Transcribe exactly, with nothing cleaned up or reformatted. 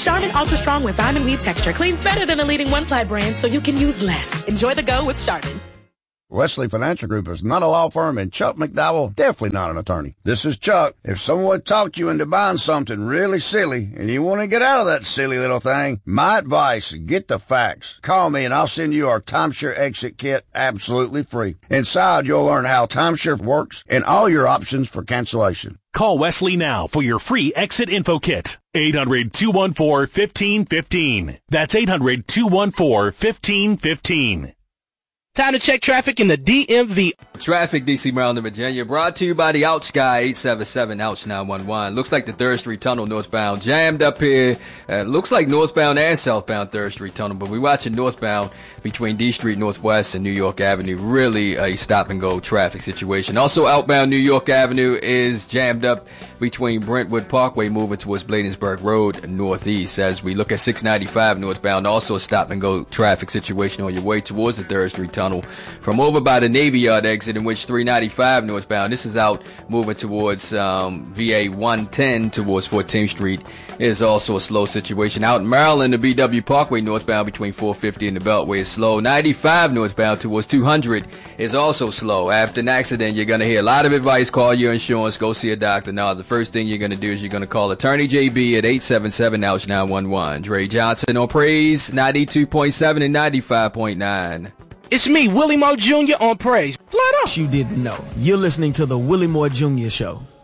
Charmin Ultra Strong with diamond weave texture cleans better than the leading one-ply brand, so you can use less. Enjoy the go with Charmin. Wesley Financial Group is not a law firm, and Chuck McDowell definitely not an attorney. This is Chuck. If someone talked you into buying something really silly and you want to get out of that silly little thing, my advice, get the facts. Call me and I'll send you our Timeshare Exit Kit absolutely free. Inside, you'll learn how timeshare works and all your options for cancellation. Call Wesley now for your free exit info kit. eight hundred, two one four, one five one five. That's eight hundred, two one four, one five one five. Time to check traffic in the D M V. Traffic, D C, Maryland, Virginia, brought to you by the Ouch Guy, eight seven seven Ouch nine one one. Looks like the third Street Tunnel northbound jammed up here. Uh, looks like northbound and southbound third Street Tunnel, but we're watching northbound between D Street Northwest and New York Avenue. Really a stop-and-go traffic situation. Also, outbound New York Avenue is jammed up between Brentwood Parkway moving towards Bladensburg Road northeast. As we look at six ninety-five northbound, also a stop-and-go traffic situation on your way towards the third Street Tunnel from over by the Navy Yard exit, in which three ninety-five northbound, this is out moving towards um, V A one ten towards fourteenth Street, is also a slow situation. Out in Maryland, the B W Parkway northbound between four fifty and the Beltway is slow. ninety-five northbound towards two hundred is also slow. After an accident, you're going to hear a lot of advice. Call your insurance. Go see a doctor. Now, the first thing you're going to do is you're going to call Attorney J B at eight seven seven Ouch nine one one. Dre Johnson on Praise ninety-two point seven and ninety-five point nine. It's me, Willie Moore Junior on Praise. Flat out. You didn't know. You're listening to the Willie Moore Junior Show.